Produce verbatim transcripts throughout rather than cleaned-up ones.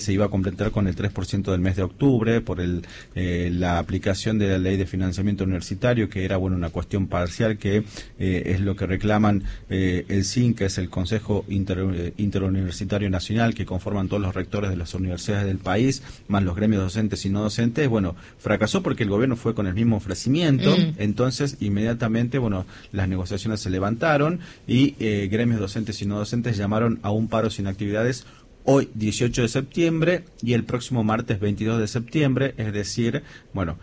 se iba a completar con el tres por ciento del mes de octubre por el, eh, la aplicación de la ley de financiamiento universitario, que era bueno una cuestión parcial, que eh, es lo que reclaman eh, el C I N, que es el Consejo Inter, Interuniversitario Nacional, que conforman todos los rectores de las universidades del país, más los gremios docentes y no docentes. Bueno, fracasó porque el gobierno fue con el mismo ofrecimiento, mm. entonces inmediatamente, bueno, las negociaciones se levantaron y eh, gremios docentes y no docentes llamaron a un paro sin actividades hoy dieciocho de septiembre y el próximo martes veintidós de septiembre, es decir, bueno,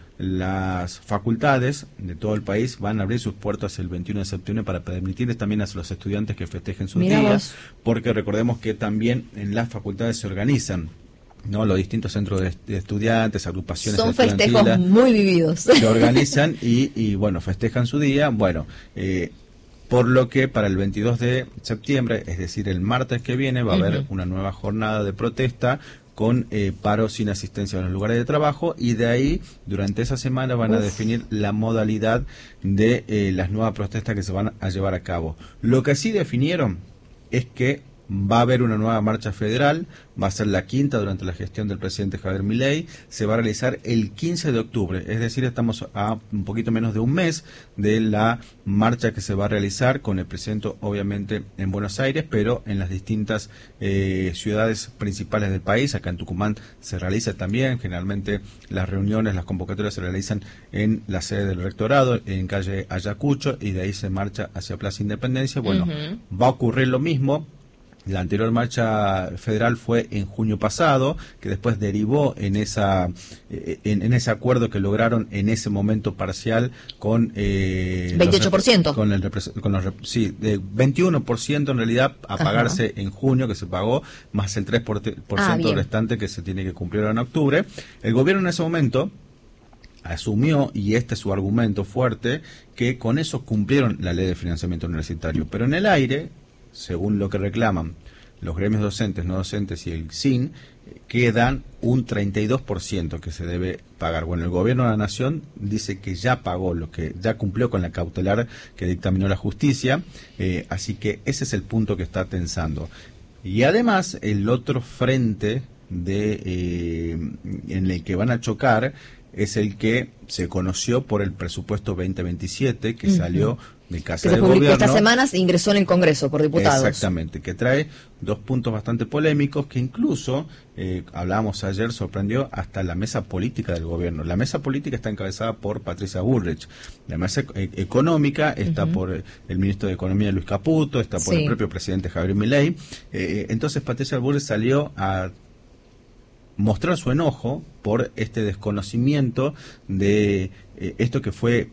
las facultades de todo el país van a abrir sus puertas el veintiuno de septiembre para permitirles también a los estudiantes que festejen sus Miramos. días, porque recordemos que también en las facultades se organizan, ¿no?, los distintos centros de, de estudiantes, agrupaciones son festejos muy vividos. Se organizan y, y bueno, festejan su día, bueno, eh, por lo que para el veintidós de septiembre, es decir, el martes que viene, va a uh-huh. haber una nueva jornada de protesta con eh, paro sin asistencia a los lugares de trabajo, y de ahí, durante esa semana, van Uf. a definir la modalidad de eh, las nuevas protestas que se van a llevar a cabo. Lo que sí definieron es que va a haber una nueva marcha federal, va a ser la quinta durante la gestión del presidente Javier Milei, se va a realizar el quince de octubre, es decir, estamos a un poquito menos de un mes de la marcha que se va a realizar, con el presidente obviamente en Buenos Aires, pero en las distintas eh, ciudades principales del país. Acá en Tucumán se realiza también, generalmente las reuniones, las convocatorias se realizan en la sede del rectorado, en calle Ayacucho, y de ahí se marcha hacia Plaza Independencia. Bueno, uh-huh. va a ocurrir lo mismo. La anterior marcha federal fue en junio pasado, que después derivó en esa en, en ese acuerdo que lograron en ese momento parcial con eh, veintiocho por ciento los, con el con los sí de veintiuno por ciento en realidad a Ajá. pagarse en junio, que se pagó, más el tres por ciento ah, restante que se tiene que cumplir en octubre. El gobierno en ese momento asumió, y este es su argumento fuerte, que con eso cumplieron la ley de financiamiento universitario, pero en el aire, según lo que reclaman los gremios docentes, no docentes y el C I N, quedan un treinta y dos por ciento que se debe pagar. Bueno, el gobierno de la nación dice que ya pagó, lo que ya cumplió con la cautelar que dictaminó la justicia, eh, así que ese es el punto que está tensando. Y además, el otro frente de eh, en el que van a chocar es el que se conoció por el presupuesto veinte veintisiete, que uh-huh. salió de Casa del Gobierno. Estas semanas ingresó en el Congreso por diputados. Exactamente, que trae dos puntos bastante polémicos, que incluso, eh, hablábamos ayer, sorprendió hasta la mesa política del gobierno. La mesa política está encabezada por Patricia Bullrich. La mesa e- económica está uh-huh. por el ministro de Economía, Luis Caputo, está por sí. el propio presidente Javier Milei. Eh, entonces Patricia Bullrich salió a mostrar su enojo por este desconocimiento de eh, esto que fue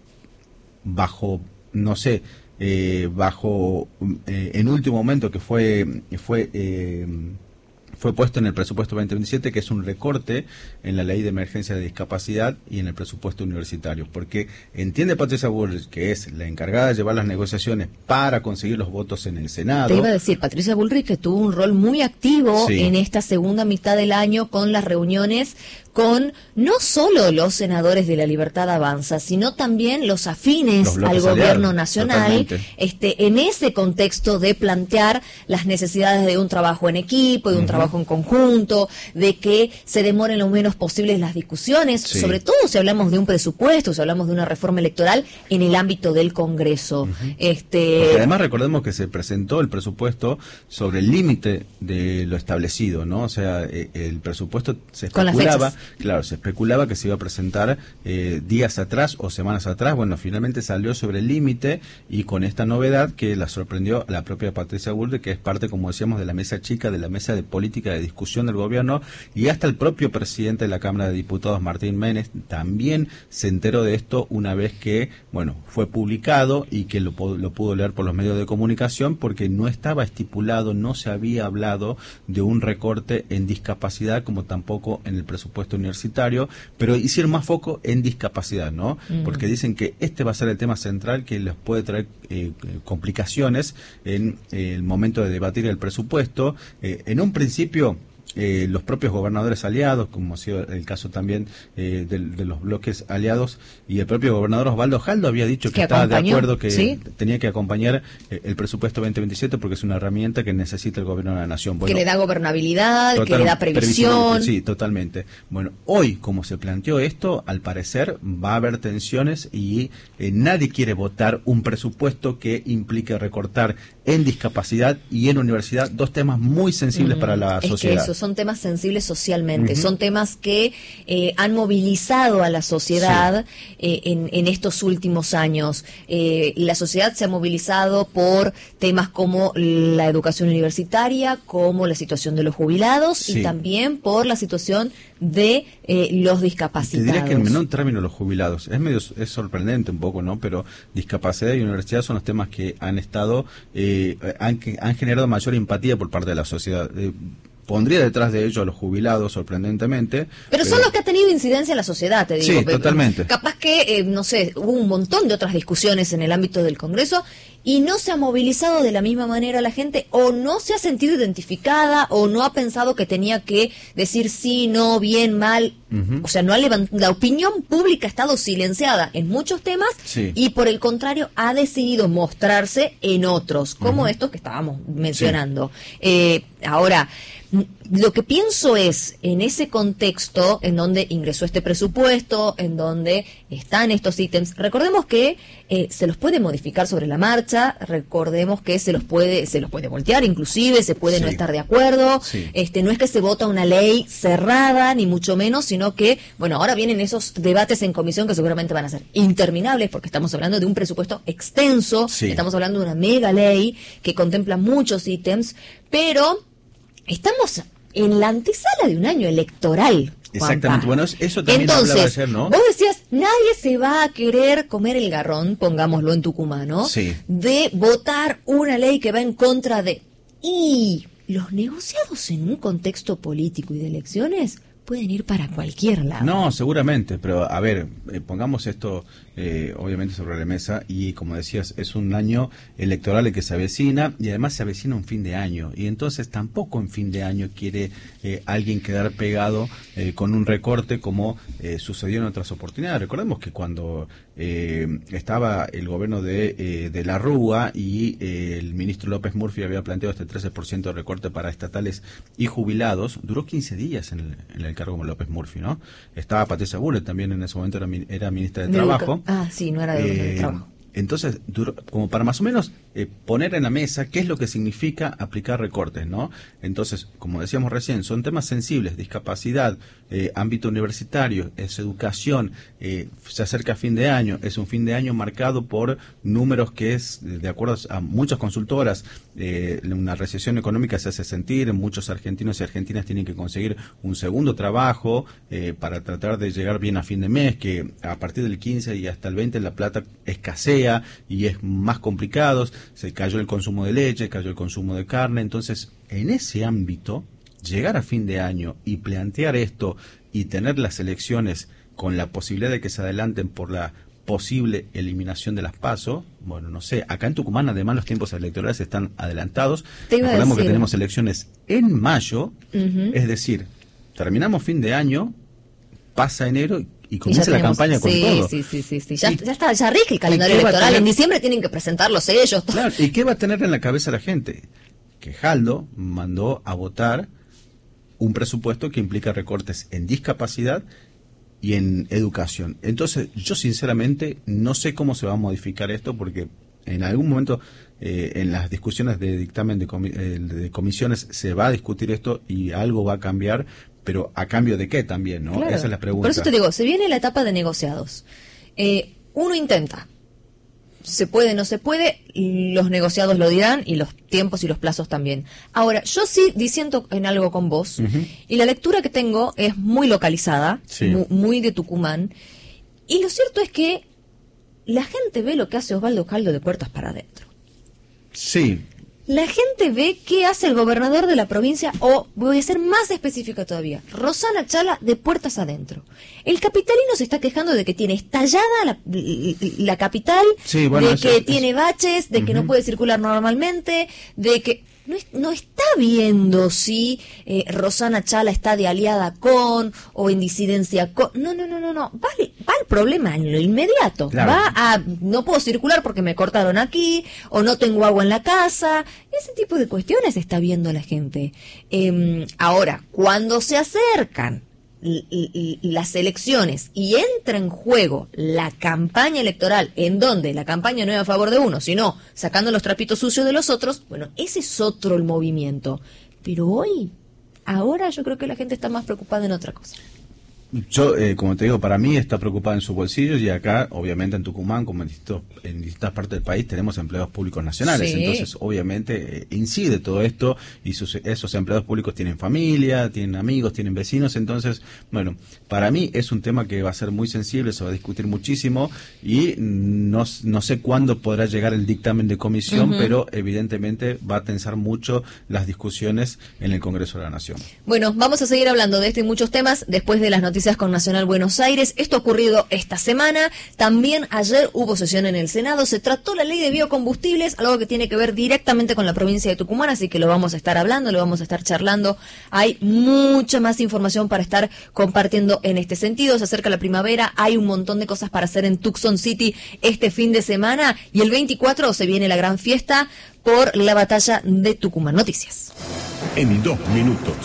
bajo, no sé, eh, bajo, eh, en último momento que fue, fue eh, fue puesto en el presupuesto veinte veintisiete, que es un recorte en la ley de emergencia de discapacidad y en el presupuesto universitario, porque entiende Patricia Bullrich, que es la encargada de llevar las negociaciones para conseguir los votos en el Senado. Te iba a decir, Patricia Bullrich, que tuvo un rol muy activo sí. en esta segunda mitad del año con las reuniones con no solo los senadores de La Libertad Avanza, sino también los afines los al gobierno nacional, este, en ese contexto de plantear las necesidades de un trabajo en equipo, de un uh-huh. trabajo en conjunto, de que se demoren lo menos posibles las discusiones, sí. sobre todo si hablamos de un presupuesto, si hablamos de una reforma electoral en el ámbito del Congreso. Uh-huh. este Porque además recordemos que se presentó el presupuesto sobre el límite de lo establecido, ¿no? O sea, el presupuesto se especulaba. Claro, se especulaba que se iba a presentar eh, días atrás o semanas atrás. Bueno, finalmente salió sobre el límite, y con esta novedad que la sorprendió a la propia Patricia Bullrich, que es parte, como decíamos, de la mesa chica, de la mesa de política de discusión del gobierno, y hasta el propio presidente de la Cámara de Diputados, Martín Menes, también se enteró de esto una vez que, bueno, fue publicado y que lo, lo pudo leer por los medios de comunicación, porque no estaba estipulado, no se había hablado de un recorte en discapacidad, como tampoco en el presupuesto universitario, pero hicieron más foco en discapacidad, ¿no? Mm. Porque dicen que este va a ser el tema central que les puede traer eh, complicaciones en eh, el momento de debatir el presupuesto. Eh, en un principio eh, los propios gobernadores aliados, como ha sido el caso también eh, de, de los bloques aliados, y el propio gobernador Osvaldo Jaldo había dicho que, que estaba de acuerdo que ¿sí? tenía que acompañar eh, el presupuesto veinte veintisiete porque es una herramienta que necesita el gobierno de la nación. Bueno, que le da gobernabilidad, total, que le da previsión. Sí, totalmente. Bueno, hoy, como se planteó esto, al parecer va a haber tensiones y eh, nadie quiere votar un presupuesto que implique recortar en discapacidad y en universidad, dos temas muy sensibles mm, para la es sociedad. Que eso, son temas sensibles socialmente, uh-huh. son temas que eh, han movilizado a la sociedad sí. eh, en, en estos últimos años. Eh, y la sociedad se ha movilizado por temas como la educación universitaria, como la situación de los jubilados sí. y también por la situación de eh, los discapacitados. Te diría que en menor término los jubilados. Es medio es sorprendente un poco, ¿no? Pero discapacidad y universidad son los temas que han estado, eh, han, han generado mayor empatía por parte de la sociedad. Eh, Pondría detrás de ello a los jubilados, sorprendentemente. Pero, pero son los que han tenido incidencia en la sociedad, te digo. Sí, totalmente. Capaz que, eh, no sé, hubo un montón de otras discusiones en el ámbito del Congreso y no se ha movilizado de la misma manera la gente, o no se ha sentido identificada, o no ha pensado que tenía que decir sí, no, bien, mal. Uh-huh. O sea, no ha levantado, la opinión pública ha estado silenciada en muchos temas sí. y por el contrario ha decidido mostrarse en otros, como uh-huh. estos que estábamos mencionando. Sí. Eh, ahora, lo que pienso es, en ese contexto en donde ingresó este presupuesto, en donde están estos ítems, recordemos que eh, se los puede modificar sobre la marcha, recordemos que se los puede se los puede voltear, inclusive se puede sí. no estar de acuerdo, sí. este no es que se vota una ley cerrada, ni mucho menos, sino que, bueno, ahora vienen esos debates en comisión que seguramente van a ser interminables, porque estamos hablando de un presupuesto extenso, sí. estamos hablando de una mega ley que contempla muchos ítems, pero estamos en la antesala de un año electoral. Exactamente, bueno, eso también Entonces, hablaba ayer, ¿no? Vos decías, nadie se va a querer comer el garrón, pongámoslo en tucumano, sí. de votar una ley que va en contra de... Y los negociados en un contexto político y de elecciones pueden ir para cualquier lado. No, seguramente, pero a ver, eh, pongamos esto eh, obviamente sobre la mesa y como decías, es un año electoral el que se avecina y además se avecina un fin de año y entonces tampoco en fin de año quiere eh, alguien quedar pegado eh, con un recorte como eh, sucedió en otras oportunidades. Recordemos que cuando eh, estaba el gobierno de, eh, de la Rúa y eh, el ministro López Murphy había planteado este trece por ciento de recorte para estatales y jubilados, duró quince días en el, en el cargo como López Murphy, ¿no? Estaba Patricia Bullrich también en ese momento, era, era ministra de Trabajo. Ah, sí, no era de, eh, de Trabajo. Entonces, duró, como para más o menos eh, poner en la mesa qué es lo que significa aplicar recortes, ¿no? Entonces, como decíamos recién, son temas sensibles, discapacidad, eh, ámbito universitario, es educación, eh, se acerca fin de año, es un fin de año marcado por números que es, de acuerdo a muchas consultoras, eh, una recesión económica se hace sentir, muchos argentinos y argentinas tienen que conseguir un segundo trabajo eh, para tratar de llegar bien a fin de mes, que a partir del quince y hasta el veinte la plata escasea y es más complicado, se cayó el consumo de leche, cayó el consumo de carne, entonces en ese ámbito, llegar a fin de año y plantear esto y tener las elecciones con la posibilidad de que se adelanten por la posible eliminación de las PASO, bueno, no sé, acá en Tucumán además los tiempos electorales están adelantados, recordemos que tenemos elecciones en mayo, uh-huh. es decir, terminamos fin de año, pasa enero y comienza la campaña con sí, todo. Sí, sí, sí, sí. Ya, y, ya está, ya rige el calendario electoral. Tener, en diciembre tienen que presentar los sellos. Claro, ¿y qué va a tener en la cabeza la gente? Que Jaldo mandó a votar un presupuesto que implica recortes en discapacidad y en educación. Entonces, yo sinceramente no sé cómo se va a modificar esto porque en algún momento eh, en las discusiones de dictamen de, comi eh, de comisiones se va a discutir esto y algo va a cambiar, pero ¿a cambio de qué también, no? Claro. Esa es la pregunta. Por eso te digo, se viene la etapa de negociados. Eh, uno intenta. Se puede, no se puede, los negociados lo dirán y los tiempos y los plazos también. Ahora, yo sí disiento en algo con vos uh-huh. y la lectura que tengo es muy localizada, sí. muy, muy de Tucumán, y lo cierto es que la gente ve lo que hace Osvaldo Jaldo de puertas para adentro. Sí. La gente ve qué hace el gobernador de la provincia, o voy a ser más específica todavía, Rosana Chala de puertas adentro. El capitalino se está quejando de que tiene estallada la, la capital, sí, bueno, de eso, que eso. tiene baches, de uh-huh. que no puede circular normalmente, de que... no, es, no está viendo si eh, Rosana Chala está de aliada con o en disidencia con. No, no, no, no, no. Va, va el problema en lo inmediato. Claro. Va a, no puedo circular porque me cortaron aquí, o no tengo agua en la casa. Ese tipo de cuestiones está viendo la gente. Eh, ahora, cuando se acercan las elecciones y entra en juego la campaña electoral, en donde la campaña no es a favor de uno, sino sacando los trapitos sucios de los otros, bueno, ese es otro el movimiento. Pero hoy, ahora yo creo que la gente está más preocupada en otra cosa. Yo, eh, como te digo, para mí está preocupada en sus bolsillos, y acá, obviamente en Tucumán, como en, distintos, en distintas partes del país, tenemos empleados públicos nacionales. Sí. Entonces, obviamente, eh, incide todo esto, y sus, esos empleados públicos tienen familia, tienen amigos, tienen vecinos. Entonces, bueno, para mí es un tema que va a ser muy sensible, se va a discutir muchísimo, y no, no sé cuándo podrá llegar el dictamen de comisión, uh-huh. pero evidentemente va a tensar mucho las discusiones en el Congreso de la Nación. Bueno, vamos a seguir hablando de este y muchos temas después de las noticias con Nacional Buenos Aires. Esto ha ocurrido esta semana. También ayer hubo sesión en el Senado. Se trató la ley de biocombustibles, algo que tiene que ver directamente con la provincia de Tucumán, así que lo vamos a estar hablando, lo vamos a estar charlando. Hay mucha más información para estar compartiendo en este sentido. Se acerca la primavera, hay un montón de cosas para hacer en Tucson City este fin de semana, y el veinticuatro se viene la gran fiesta por la batalla de Tucumán. Noticias. En dos minutos.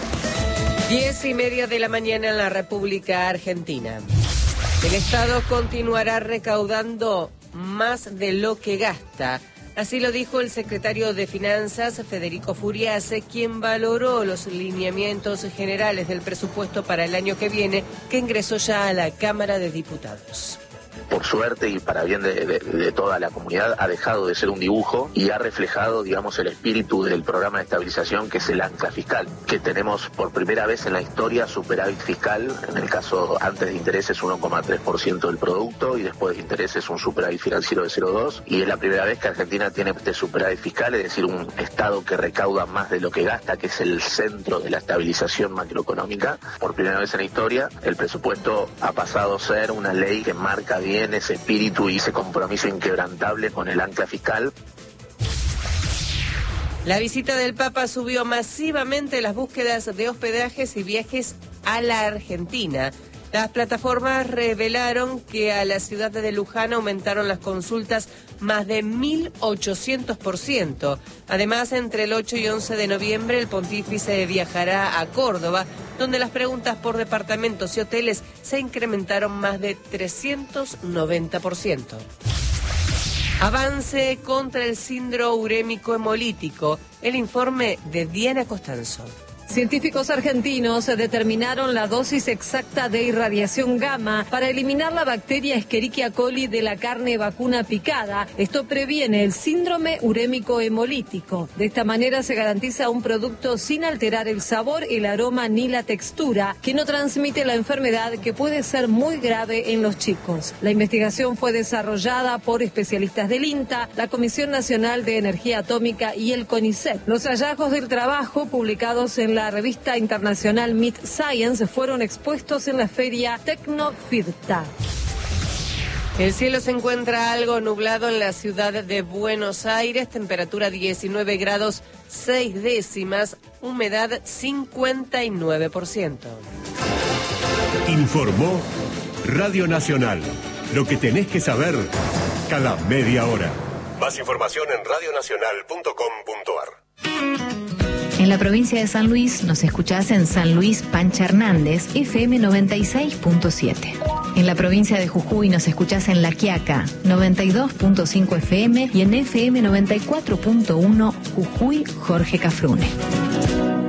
Diez y media de la mañana en la República Argentina. El Estado continuará recaudando más de lo que gasta. Así lo dijo el secretario de Finanzas, Federico Furiase, quien valoró los lineamientos generales del presupuesto para el año que viene, que ingresó ya a la Cámara de Diputados. Por suerte y para bien de, de, de toda la comunidad, ha dejado de ser un dibujo y ha reflejado, digamos, el espíritu del programa de estabilización, que es el ancla fiscal, que tenemos por primera vez en la historia superávit fiscal, en el caso antes de intereses uno coma tres por ciento del producto, y después de intereses un superávit financiero de cero coma dos, y es la primera vez que Argentina tiene este superávit fiscal, es decir, un Estado que recauda más de lo que gasta, que es el centro de la estabilización macroeconómica. Por primera vez en la historia, el presupuesto ha pasado a ser una ley que marca bien ese espíritu y ese compromiso inquebrantable con el ancla fiscal. La visita del Papa subió masivamente las búsquedas de hospedajes y viajes a la Argentina. Las plataformas revelaron que a la ciudad de Luján aumentaron las consultas más de mil ochocientos por ciento. Además, entre el ocho y once de noviembre, el pontífice viajará a Córdoba, donde las preguntas por departamentos y hoteles se incrementaron más de trescientos noventa por ciento. Avance contra el síndrome urémico hemolítico. El informe de Diana Costanzo. Científicos argentinos determinaron la dosis exacta de irradiación gamma para eliminar la bacteria Escherichia coli de la carne vacuna picada. Esto previene el síndrome urémico hemolítico. De esta manera se garantiza un producto sin alterar el sabor, el aroma ni la textura, que no transmite la enfermedad, que puede ser muy grave en los chicos. La investigación fue desarrollada por especialistas del INTA, la Comisión Nacional de Energía Atómica y el CONICET. Los hallazgos del trabajo, publicados en la revista internacional Mid Science, fueron expuestos en la feria Tecnofirta. El cielo se encuentra algo nublado en la ciudad de Buenos Aires, temperatura diecinueve grados seis décimas, humedad cincuenta y nueve por ciento. Informó Radio Nacional. Lo que tenés que saber cada media hora. Más información en radio nacional punto com punto a r. En la provincia de San Luis nos escuchás en San Luis Pancha Hernández, F M noventa y seis punto siete. En la provincia de Jujuy nos escuchás en La Quiaca, noventa y dos punto cinco F M, y en F M noventa y cuatro punto uno Jujuy Jorge Cafrune.